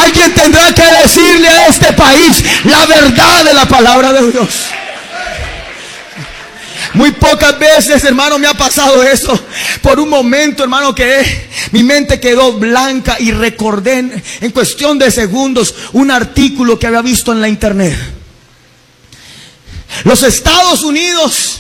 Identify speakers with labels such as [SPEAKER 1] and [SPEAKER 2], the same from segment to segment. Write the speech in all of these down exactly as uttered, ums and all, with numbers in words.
[SPEAKER 1] Alguien tendrá que decirle a este país la verdad de la palabra de Dios. Muy pocas veces, hermano, me ha pasado eso. Por un momento, hermano, que mi mente quedó blanca y recordé en, en cuestión de segundos un artículo que había visto en la internet. Los Estados Unidos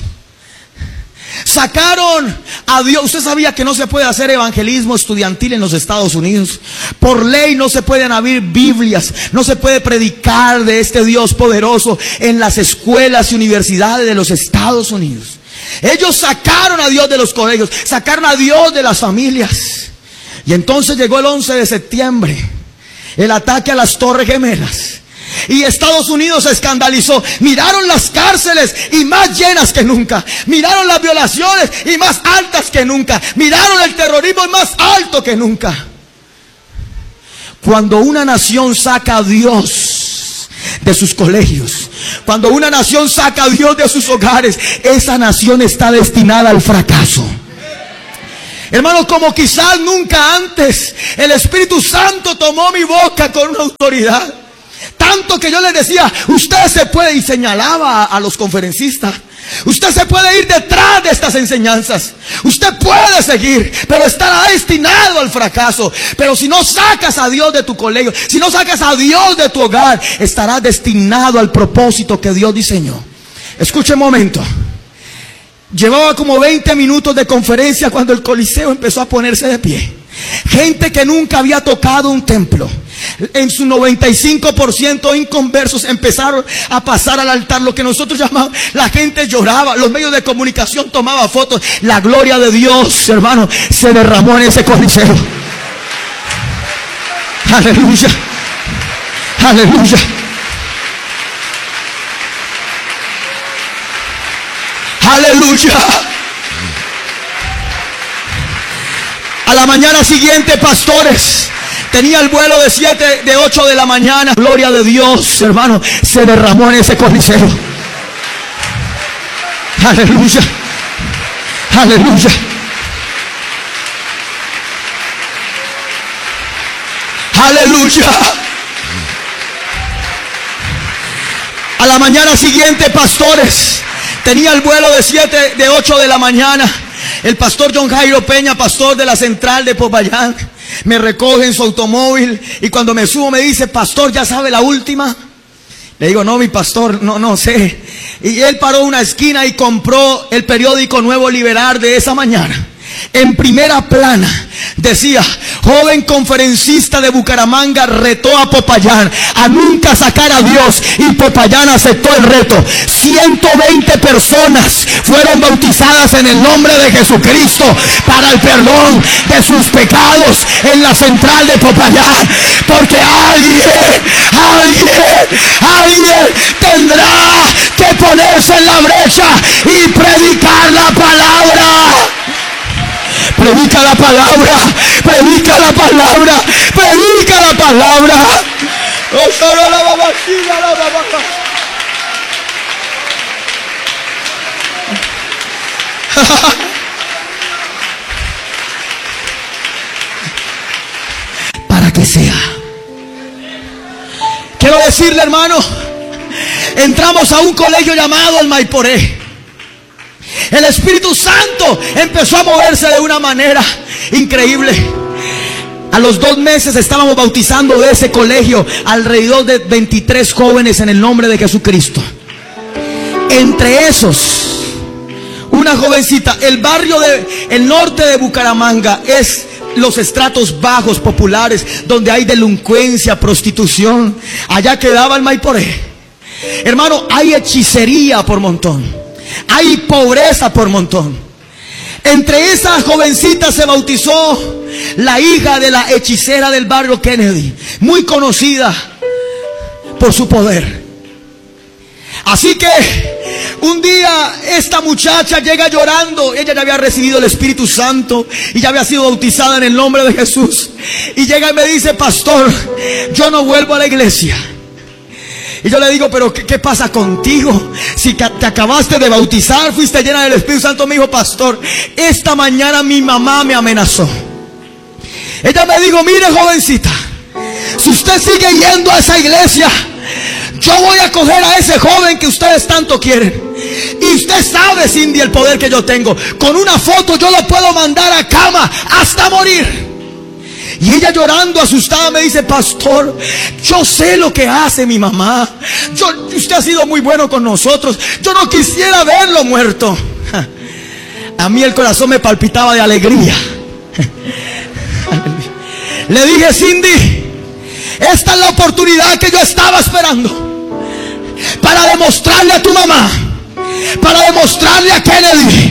[SPEAKER 1] sacaron a Dios. Usted sabía que no se puede hacer evangelismo estudiantil en los Estados Unidos. Por ley no se pueden abrir Biblias, no se puede predicar de este Dios poderoso en las escuelas y universidades de los Estados Unidos. Ellos sacaron a Dios de los colegios, sacaron a Dios de las familias. Y entonces llegó el once de septiembre, el ataque a las Torres Gemelas, y Estados Unidos se escandalizó. Miraron las cárceles y más llenas que nunca. Miraron las violaciones y más altas que nunca. Miraron el terrorismo y más alto que nunca. Cuando una nación saca a Dios de sus colegios, cuando una nación saca a Dios de sus hogares, esa nación está destinada al fracaso. Hermano, como quizás nunca antes, el Espíritu Santo tomó mi boca con una autoridad. Tanto que yo les decía, usted se puede, y señalaba a, a los conferencistas, usted se puede ir detrás de estas enseñanzas, usted puede seguir, pero estará destinado al fracaso. Pero si no sacas a Dios de tu colegio, si no sacas a Dios de tu hogar, estarás destinado al propósito que Dios diseñó. Escuche un momento. Llevaba como veinte minutos de conferencia cuando el Coliseo empezó a ponerse de pie. Gente que nunca había tocado un templo, en su noventa y cinco por ciento inconversos, empezaron a pasar al altar. Lo que nosotros llamamos, la gente lloraba, los medios de comunicación tomaban fotos. La gloria de Dios, hermano, se derramó en ese Coliseo. Aleluya, aleluya. Aleluya. A la mañana siguiente, pastores, tenía el vuelo de siete, de ocho de la mañana. Gloria de Dios, hermano, se derramó en ese Coliseo. Aleluya, aleluya. Aleluya. A la mañana siguiente, pastores, tenía el vuelo de siete, de ocho de la mañana. El pastor John Jairo Peña, pastor de la central de Popayán, me recoge en su automóvil y cuando me subo me dice: pastor, ¿ya sabe la última? Le digo: no, mi pastor, no, no sé. Y él paró una esquina y compró el periódico Nuevo Liberal de esa mañana. En primera plana decía: joven conferencista de Bucaramanga retó a Popayán a nunca sacar a Dios, y Popayán aceptó el reto. ciento veinte personas fueron bautizadas en el nombre de Jesucristo para el perdón de sus pecados en la central de Popayán. Porque alguien, alguien, alguien tendrá que ponerse en la brecha y predicar la palabra. Predica la palabra, predica la palabra, predica la palabra. Para que sea. Quiero decirle, hermano, entramos a un colegio llamado el Maiporé. El Espíritu Santo empezó a moverse de una manera increíble. A los dos meses estábamos bautizando de ese colegio alrededor de veintitrés jóvenes en el nombre de Jesucristo. Entre esos, una jovencita. El barrio de el norte de Bucaramanga es los estratos bajos populares, donde hay delincuencia, prostitución. Allá quedaba el Maiporé. Hermano, hay hechicería por montón, hay pobreza por montón. Entre esas jovencitas se bautizó la hija de la hechicera del barrio Kennedy, muy conocida por su poder. Así que un día esta muchacha llega llorando. Ella ya había recibido el Espíritu Santo y ya había sido bautizada en el nombre de Jesús. Y llega y me dice: pastor, yo no vuelvo a la iglesia. Y yo le digo: pero ¿qué, qué pasa contigo? Si te acabaste de bautizar, fuiste llena del Espíritu Santo. Me dijo: pastor, esta mañana mi mamá me amenazó. Ella me dijo: mire, jovencita, si usted sigue yendo a esa iglesia, yo voy a coger a ese joven que ustedes tanto quieren. Y usted sabe, Cindy, el poder que yo tengo. Con una foto yo lo puedo mandar a cama hasta morir. Y ella llorando, asustada, me dice: pastor, yo sé lo que hace mi mamá. Yo, usted ha sido muy bueno con nosotros. Yo no quisiera verlo muerto. A mí el corazón me palpitaba de alegría. Le dije: Cindy, esta es la oportunidad que yo estaba esperando para demostrarle a tu mamá, para demostrarle a Kennedy